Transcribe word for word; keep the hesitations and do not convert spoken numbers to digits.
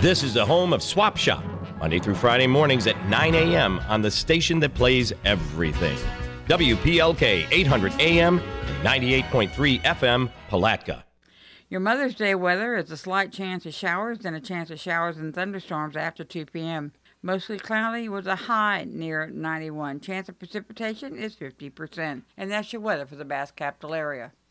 This is the home of Swap Shop, Monday through Friday mornings at nine a.m. on the station that plays everything. W P L K eight hundred A M and ninety-eight point three F M, Palatka. Your Mother's Day weather is a slight chance of showers and a chance of showers and thunderstorms after two p.m. Mostly cloudy with a high near ninety-one. Chance of precipitation is fifty percent. And that's your weather for the Bass Capital area.